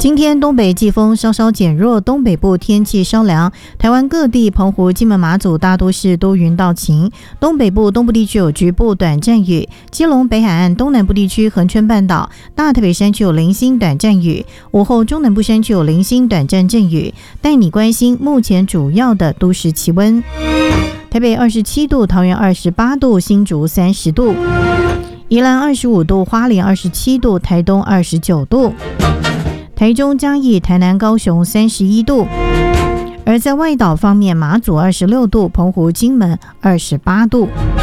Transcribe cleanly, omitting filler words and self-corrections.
今天东北季风稍稍减弱，东北部天气稍凉，台湾各地澎湖、金门、马祖大多是多云到晴，东北部、东部地区有局部短暂雨，基隆北海岸、东南部地区、恒春半岛、大台北山区有零星短暂雨，午后中南部山区有零星短暂阵雨。带你关心目前主要的都市气温：台北27度，桃园28度，新竹30度，宜兰25度，花莲27度，台东29度。台中、嘉义、台南、高雄31度，而在外岛方面，马祖26度，澎湖、金门28度。